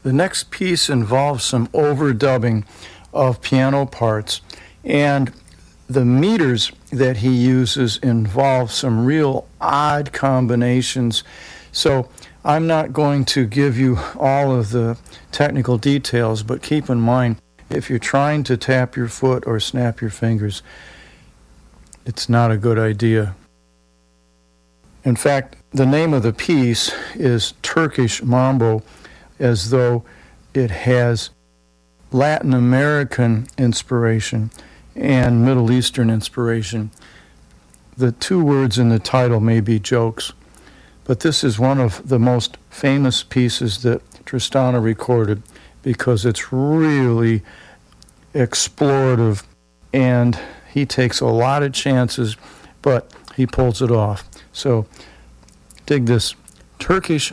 The next piece involves some overdubbing of piano parts, and the meters that he uses involve some real odd combinations. So I'm not going to give you all of the technical details, but keep in mind, if you're trying to tap your foot or snap your fingers, it's not a good idea. In fact, the name of the piece is Turkish Mambo, as though it has Latin American inspiration and Middle Eastern inspiration. The two words in the title may be jokes, but this is one of the most famous pieces that Tristano recorded because it's really explorative and he takes a lot of chances, but he pulls it off. So dig this Turkish